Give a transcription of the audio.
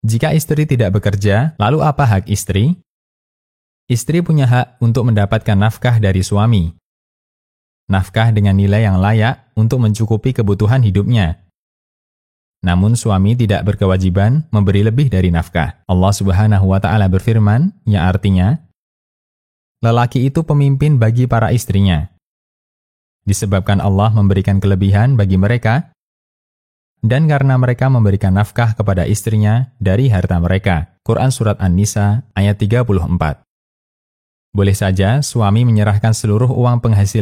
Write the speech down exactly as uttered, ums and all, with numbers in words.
Jika istri tidak bekerja, lalu apa hak istri? Istri punya hak untuk mendapatkan nafkah dari suami. Nafkah dengan nilai yang layak untuk mencukupi kebutuhan hidupnya. Namun suami tidak berkewajiban memberi lebih dari nafkah. Allah Subhanahu wa Ta'ala berfirman, yang artinya, lelaki itu pemimpin bagi para istrinya. Disebabkan Allah memberikan kelebihan bagi mereka, dan karena mereka memberikan nafkah kepada istrinya dari harta mereka. Quran Surat An-Nisa ayat tiga puluh empat. Boleh saja suami menyerahkan seluruh uang penghasilan